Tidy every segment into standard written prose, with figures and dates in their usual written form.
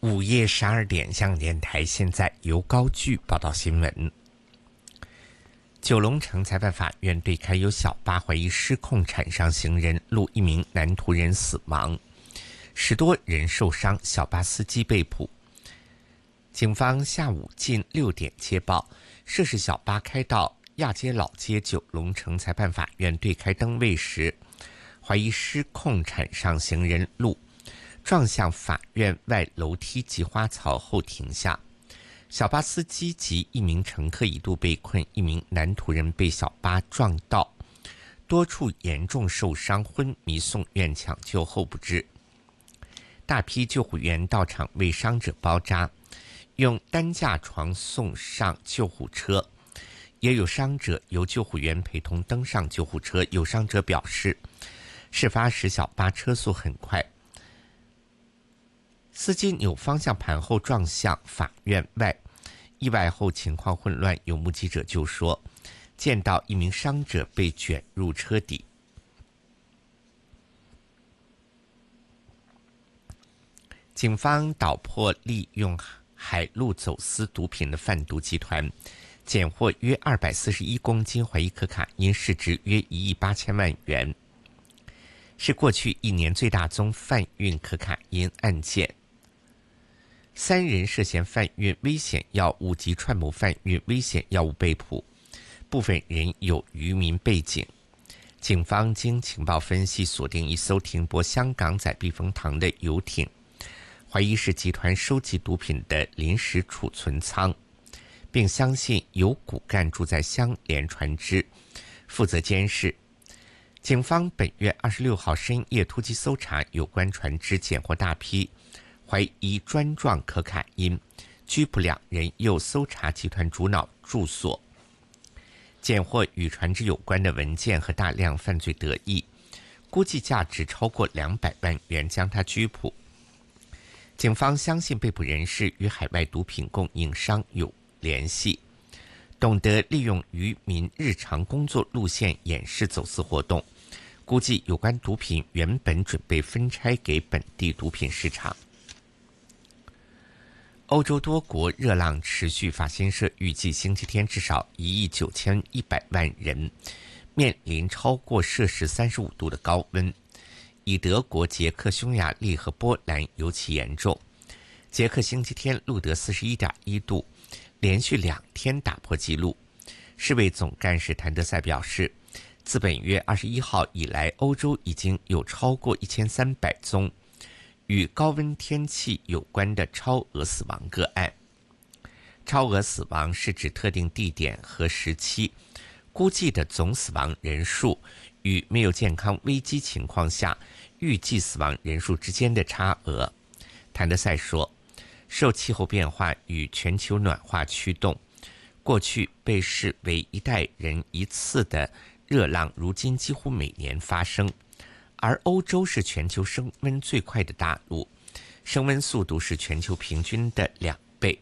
午夜12点，香港电台现在由高炬报道新闻。九龙城裁判法院对开由小巴怀疑失控铲伤行人路一名男途人死亡，10多人受伤，小巴司机被捕。警方下午近6点接报，涉事小巴开到亚皆老街九龙城裁判法院对开灯位时，怀疑失控铲伤行人路，撞向法院外楼梯及花槽后停下。小巴司机及一名乘客一度被困，一名男途人被小巴撞到，多处严重受伤，昏迷送院抢救后不治。大批救护员到场为伤者包扎，用担架床送上救护车，也有伤者由救护员陪同登上救护车。有伤者表示，事发时小巴车速很快，司机扭方向盘后撞向法院外，意外后情况混乱。有目击者就说，见到一名伤者被卷入车底。警方捣破利用海路走私毒品的贩毒集团，检获约241公斤怀疑可卡因，市值约1亿8千万元，是过去1年最大宗贩运可卡因案件。3人涉嫌贩运危险药物及串谋贩运危险药物被捕，部分人有渔民背景。警方经情报分析，锁定一艘停泊香港仔避风塘的游艇，怀疑是集团收集毒品的临时储存仓，并相信有骨干住在相连船只，负责监视。警方本月26号深夜突击搜查有关船只，检获大批怀疑专状可卡因，拘捕2人，又搜查集团主脑住所，检获与船只有关的文件和大量犯罪得益，估计价值超过200万元，将他拘捕。警方相信被捕人士与海外毒品供应商有联系，懂得利用渔民日常工作路线掩饰走私活动，估计有关毒品原本准备分拆给本地毒品市场。欧洲多国热浪持续，法新社预计星期天至少1亿9100万人面临超过摄氏35度的高温，以德国、捷克、匈牙利和波兰尤其严重。捷克星期天录得41.1度，连续2天打破纪录。世卫总干事谭德赛表示，自本月21号以来，欧洲已经有超过1300宗与高温天气有关的超额死亡个案。超额死亡是指特定地点和时期估计的总死亡人数与没有健康危机情况下预计死亡人数之间的差额。谭德赛说，受气候变化与全球暖化驱动，过去被视为一代人一次的热浪，如今几乎每年发生。而欧洲是全球升温最快的大陆，升温速度是全球平均的2倍。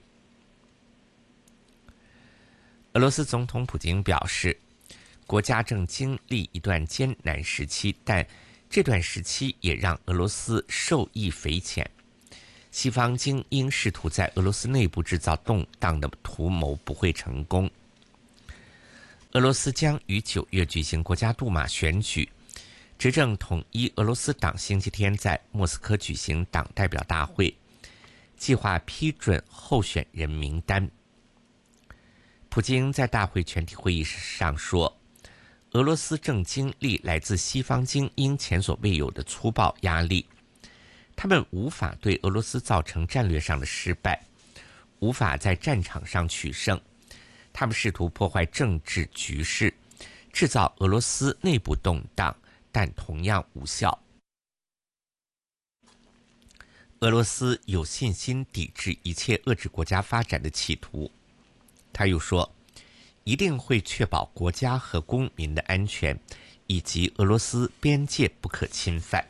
俄罗斯总统普京表示，国家正经历一段艰难时期，但这段时期也让俄罗斯受益匪浅。西方精英试图在俄罗斯内部制造动荡的图谋不会成功。俄罗斯将于9月举行国家杜马选举，执政统一俄罗斯党星期天在莫斯科举行党代表大会，计划批准候选人名单。普京在大会全体会议上说，俄罗斯正经历来自西方精英前所未有的粗暴压力，他们无法对俄罗斯造成战略上的失败，无法在战场上取胜，他们试图破坏政治局势，制造俄罗斯内部动荡，但同样无效。俄罗斯有信心抵制一切遏制国家发展的企图。他又说，一定会确保国家和公民的安全，以及俄罗斯边界不可侵犯。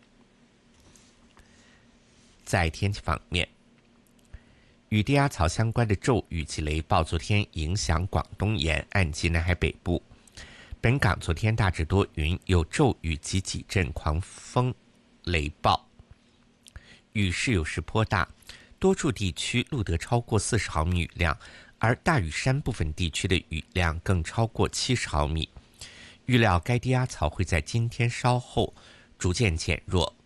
在天气方面，与低压槽相关的骤雨及雷暴昨天影响广东沿岸及南海北部。本港昨天大致多云，有骤雨及几阵狂风雷暴，雨势有时颇大， 多处地区录得超过40毫米雨量，而大屿山部分地区的雨量更超过70毫米。预料该低压槽会在今天稍后逐渐减弱。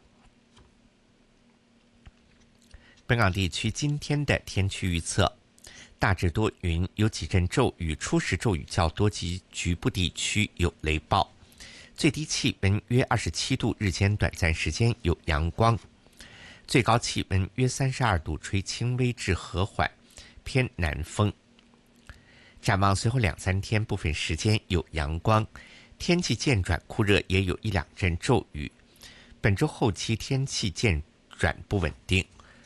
本港地区今天的天气预测：大致多云，有几阵骤雨，初时骤雨较多及局部地区有雷暴。最低气温约27度，日间短暂时间有阳光。最高气温约32度，吹轻微至和缓偏南风。展望随后2-3天，部分时间有阳光，天气渐转酷热，也有1-2阵骤雨。本周后期天气渐转不稳定。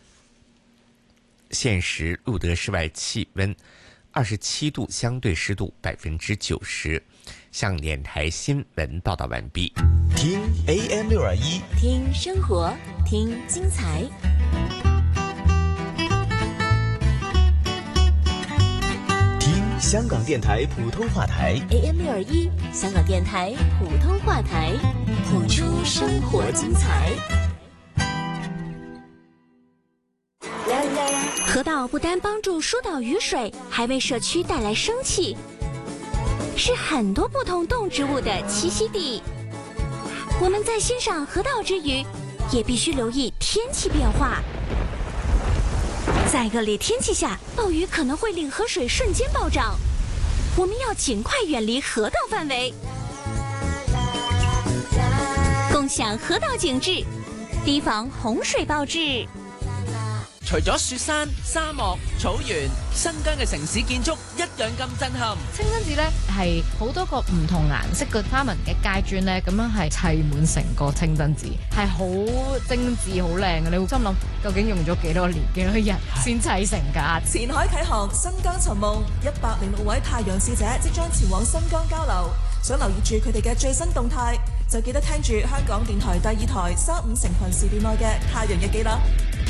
现时录得室外气温27度，相对湿度90%。向联台新闻报道完毕。 听 AM621， 听生活，听精彩。 听香港电台普通话台 AM621，香港电台普通话台，谱出生活精彩。 河道不单帮助疏导雨水，还为社区带来生气，是很多不同动植物的栖息地。我们在欣赏河道之余，也必须留意天气变化。在恶劣天气下，暴雨可能会令河水瞬间暴涨，我们要尽快远离河道范围，共享河道景致，提防洪水暴至。 除咗雪山、沙漠、草原，新疆嘅城市建築一樣咁震撼。 清真寺咧係好多個唔同顏色嘅花紋嘅階磚咧，咁樣係砌滿成個清真寺，係好精緻、好靚嘅。你會心諗究竟用咗幾多年、幾多日先砌成㗎？ 前海啟航，新疆尋夢，106位太陽使者即將前往新疆交流。想留意住佢哋嘅最新動態，就記得聽住香港電台第2台3、5成群時段內嘅太陽日記啦。